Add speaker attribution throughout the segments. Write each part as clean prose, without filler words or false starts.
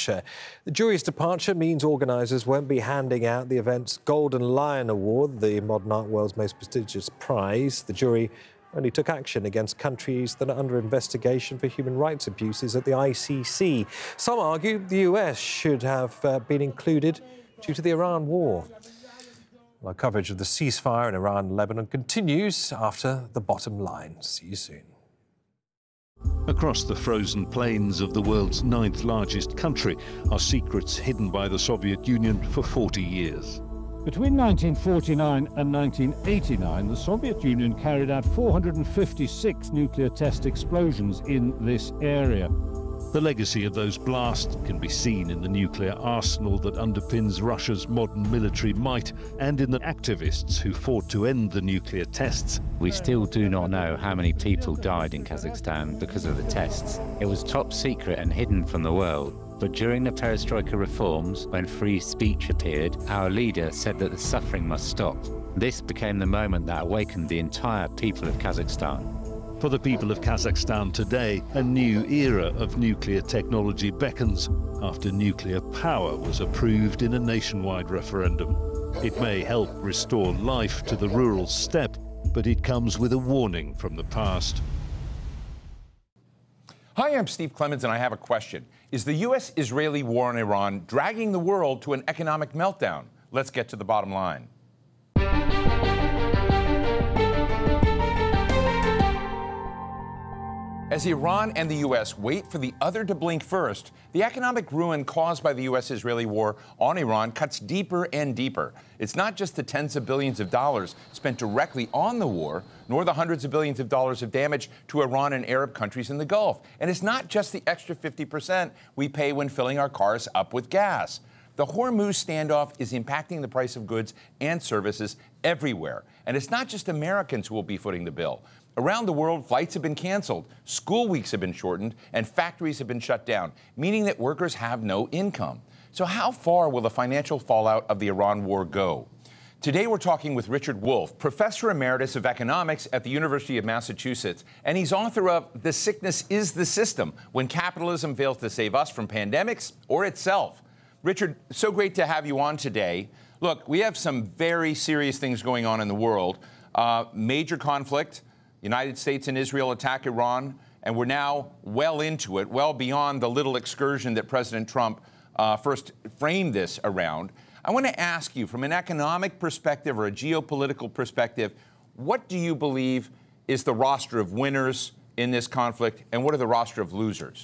Speaker 1: departure. The jury's departure means organisers won't be handing out the event's Golden Lion Award, the modern art world's most prestigious prize. The jury only took action against countries that are under investigation for human rights abuses at the ICC. Some argue the US should have been included due to the Iran war. Our coverage of the ceasefire in Iran and Lebanon continues after the bottom line. See you soon.
Speaker 2: Across the frozen plains of the world's 9th largest country are secrets hidden by the Soviet Union for 40 years.
Speaker 3: Between 1949 and 1989, the Soviet Union carried out 456 nuclear test explosions in this area.
Speaker 2: The legacy of those blasts can be seen in the nuclear arsenal that underpins Russia's modern military might and in the activists who fought to end the nuclear tests.
Speaker 4: We still do not know how many people died in Kazakhstan because of the tests. It was top secret and hidden from the world. But during the perestroika reforms, when free speech appeared, our leader said that the suffering must stop. This became the moment that awakened the entire people of Kazakhstan.
Speaker 2: For the people of Kazakhstan today, a new era of nuclear technology beckons after nuclear power was approved in a nationwide referendum. It may help restore life to the rural steppe, but it comes with a warning from the past.
Speaker 5: Hi, I'm Steve Clemons, and I have a question. Is the U.S.-Israeli war in Iran dragging the world to an economic meltdown? Let's get to the bottom line. As Iran and the U.S. wait for the other to blink first, the economic ruin caused by the U.S.-Israeli war on Iran cuts deeper and deeper. It's not just the tens of billions of dollars spent directly on the war, nor the hundreds of billions of dollars of damage to Iran and Arab countries in the Gulf. And it's not just the extra 50% we pay when filling our cars up with gas. The Hormuz standoff is impacting the price of goods and services everywhere. And it's not just Americans who will be footing the bill. Around the world, flights have been canceled, school weeks have been shortened, and factories have been shut down, meaning that workers have no income. So how far will the financial fallout of the Iran war go? Today we're talking with Richard Wolff, Professor Emeritus of Economics at the University of Massachusetts, and he's author of The Sickness is the System, When Capitalism Fails to Save Us from Pandemics or Itself. Richard, so great to have you on today. Look, we have some very serious things going on in the world. Major conflict. United States and Israel attack Iran, and we're now well into it, well beyond the little excursion that President Trump first framed this around. I want to ask you, from an economic perspective or a geopolitical perspective, what do you believe is the roster of winners in this conflict, and what are the roster of losers?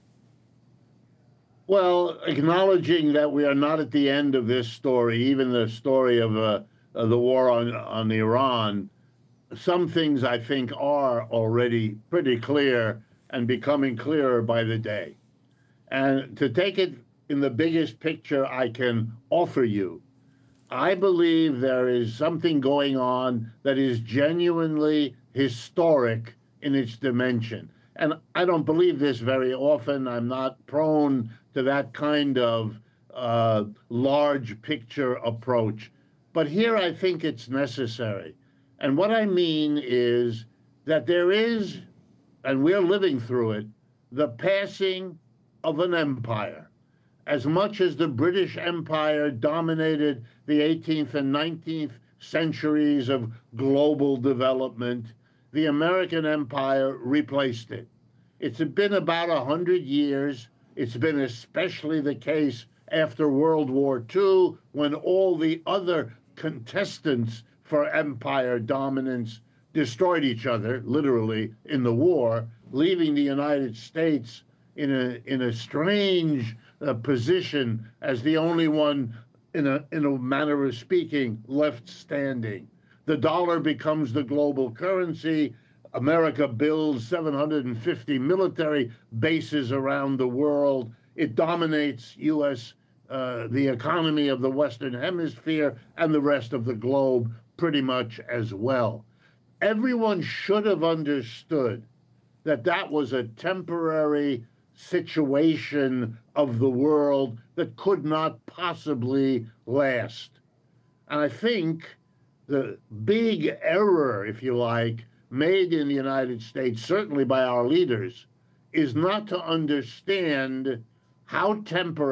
Speaker 6: Well, acknowledging that we are not at the end of this story, even the story of the war on Iran, some things I think are already pretty clear and becoming clearer by the day. And to take it in the biggest picture I can offer you, I believe there is something going on that is genuinely historic in its dimension. And I don't believe this very often. I'm not prone to that kind of large picture approach. But here I think it's necessary. And what I mean is that there is, and we're living through it, the passing of an empire. As much as the British Empire dominated the 18th and 19th centuries of global development, the American empire replaced it. It's been about 100 years. It's been especially the case after World War II, when all the other contestants for empire dominance destroyed each other, literally, in the war, leaving the United States in a strange position as the only one, in a manner of speaking, left standing. The dollar becomes the global currency. America builds 750 military bases around the world. It dominates the economy of the Western Hemisphere and the rest of the globe pretty much as well. Everyone should have understood that that was a temporary situation of the world that could not possibly last. And I think the big error, if you like, made in the United States, certainly by our leaders, is not to understand how temporary